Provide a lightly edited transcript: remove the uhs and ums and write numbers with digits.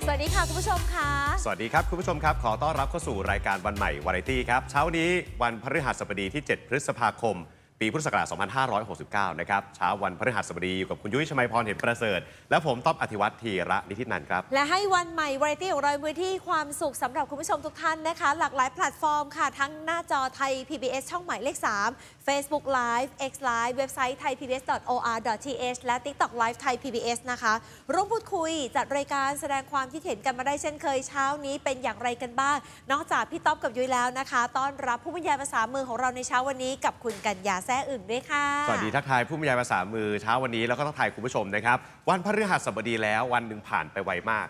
สวัสดีค่ะคุณผู้ชมค่ะสวัสดีครับคุณผู้ชมครับขอต้อนรับเข้าสู่รายการวันใหม่วาไรตี้ครับเช้านี้วันพฤหัสบดีที่ 7 พฤษภาคม ปีพุทธศักราช 2569 นะครับเช้าวันพฤหัสบดีอยู่กับคุณยุ้ยชมัยพรเห็นประเสริฐและผมต๊อบอธิวัฒน์ธีระนิธินันท์ครับและให้วันใหม่วาไรตี้ของเราพื้นที่ความสุขสำหรับคุณผู้ชมทุกท่านนะคะหลากหลายแพลตฟอร์มค่ะทั้งหน้าจอไทย PBS ช่องหมายเลข 3 Facebook Live X Live เว็บไซต์ thaipbs.or.th และ TikTok Live Thai PBS นะคะร่วมพูดคุยจัดรายการแสดงความคิดเห็นกันมาได้เช่นเคยเช้านี้เป็นอย่างไรกันบ้างนอกจากพี่ต๊อบกับยุ้ยแล้วนะคะต้อนรับผู้บรรยายภาษามือของเราในเช้าวันนี้กับคุณกัญญาแซ่อึ่งด้วยค่ะสวัสดีทักทายผู้บรรยายภาษามือเช้าวันนี้แล้วก็ทักทายคุณผู้ชมนะครับวันพฤหัสบดีแล้ววันหนึ่งผ่านไปไวมาก